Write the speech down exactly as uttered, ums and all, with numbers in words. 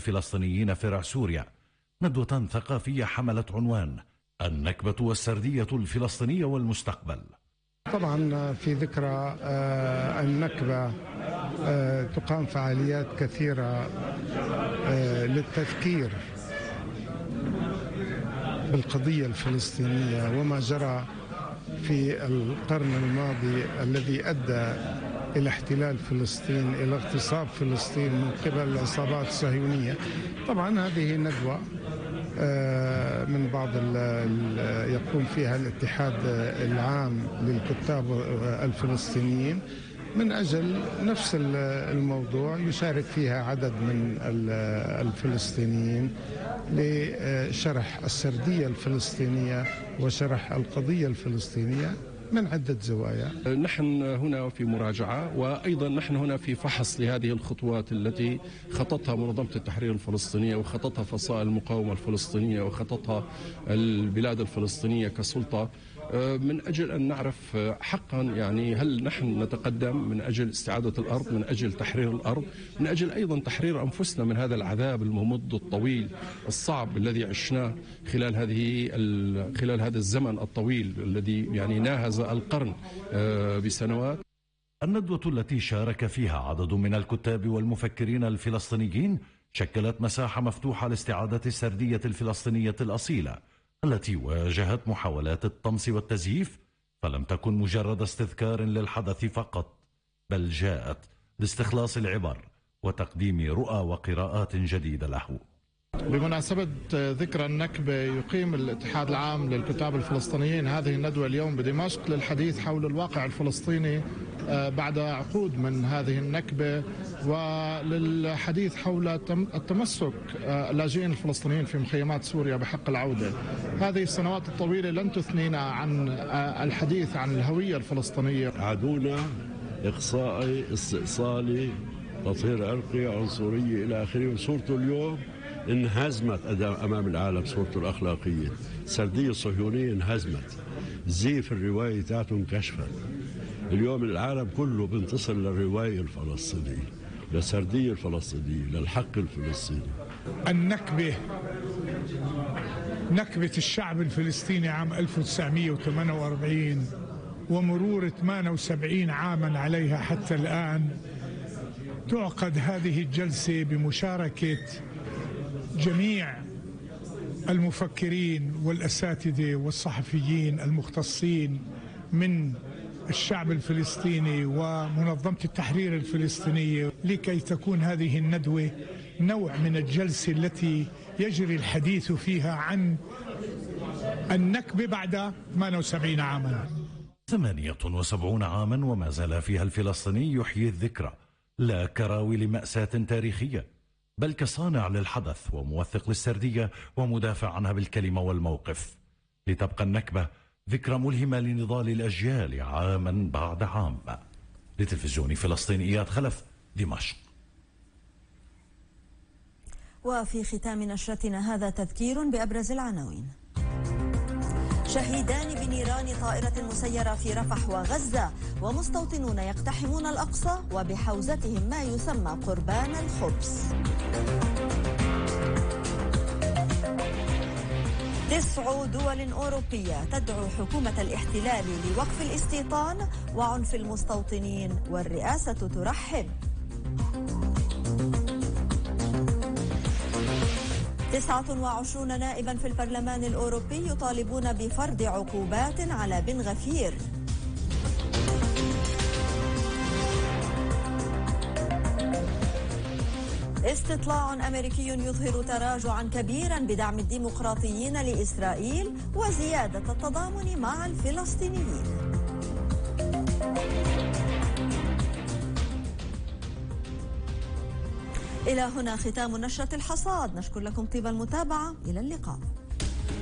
الفلسطينيين فرع سوريا، ندوة ثقافية حملت عنوان النكبة والسردية الفلسطينية والمستقبل. طبعا في ذكرى النكبة تقام فعاليات كثيرة للتذكير بالقضية الفلسطينية وما جرى في القرن الماضي الذي أدى إلى احتلال فلسطين، إلى اغتصاب فلسطين من قبل العصابات الصهيونية. طبعا هذه ندوة من بعض يقوم فيها الاتحاد العام للكتاب الفلسطينيين من أجل نفس الموضوع، يشارك فيها عدد من الفلسطينيين لشرح السردية الفلسطينية وشرح القضية الفلسطينية من عدة زوايا. نحن هنا في مراجعة، وأيضا نحن هنا في فحص لهذه الخطوات التي خططها منظمة التحرير الفلسطينية وخططها فصائل المقاومة الفلسطينية وخططها البلاد الفلسطينية كسلطة، من أجل أن نعرف حقا يعني هل نحن نتقدم من أجل استعادة الأرض، من أجل تحرير الأرض، من أجل أيضا تحرير أنفسنا من هذا العذاب الممد الطويل الصعب الذي عشناه خلال هذه خلال هذا الزمن الطويل الذي يعني ناهز القرن بسنوات. الندوة التي شارك فيها عدد من الكتاب والمفكرين الفلسطينيين شكلت مساحة مفتوحة لاستعادة السردية الفلسطينية الأصيلة التي واجهت محاولات الطمس والتزييف، فلم تكن مجرد استذكار للحدث فقط، بل جاءت لاستخلاص العبر وتقديم رؤى وقراءات جديدة له. بمناسبة ذكرى النكبة يقيم الاتحاد العام للكتاب الفلسطينيين هذه الندوة اليوم بدمشق للحديث حول الواقع الفلسطيني بعد عقود من هذه النكبة، وللحديث حول التمسك اللاجئين الفلسطينيين في مخيمات سوريا بحق العودة. هذه السنوات الطويلة لن تثنينا عن الحديث عن الهوية الفلسطينية. عدونا إقصائي، استئصالي، تطهير عرقي، عنصرية إلى آخره. صورته اليوم انهزمت أمام العالم، صورته الأخلاقية. السردية الصهيونية انهزمت، زيف الرواية تاعته انكشفت. اليوم العالم كله بينتصر للرواية الفلسطينية، للسردية الفلسطينية، للحق الفلسطيني. النكبة، نكبة الشعب الفلسطيني عام ألف وتسعمئة وثمانية وأربعين ومرور ثمانية وسبعين عاما عليها حتى الآن، تعقد هذه الجلسة بمشاركة جميع المفكرين والأساتذة والصحفيين المختصين من الشعب الفلسطيني ومنظمة التحرير الفلسطينية، لكي تكون هذه الندوة نوع من الجلسة التي يجري الحديث فيها عن النكبة بعد ثمانية وسبعين عاما. ثمانية وسبعين عاما وما زال فيها الفلسطيني يحيي الذكرى، لا كراوي لمأساة تاريخية، بل كصانع للحدث وموثق للسردية ومدافع عنها بالكلمة والموقف، لتبقى النكبة ذكرى ملهمة لنضال الأجيال عاما بعد عام. لتلفزيون فلسطين إياد خلف، دمشق. وفي ختام نشرتنا هذا تذكير بأبرز العناوين. شهيدان بنيران طائرة مسيرة في رفح وغزة، ومستوطنون يقتحمون الأقصى وبحوزتهم ما يسمى قربان الخبز. تسع دول أوروبية تدعو حكومة الاحتلال لوقف الاستيطان وعنف المستوطنين، والرئاسة ترحب. تسعة وعشرون نائبا في البرلمان الأوروبي يطالبون بفرض عقوبات على بن غفير. استطلاع أمريكي يظهر تراجعا كبيرا بدعم الديمقراطيين لإسرائيل وزيادة التضامن مع الفلسطينيين. إلى هنا ختام نشرة الحصاد، نشكر لكم طيب المتابعة، إلى اللقاء.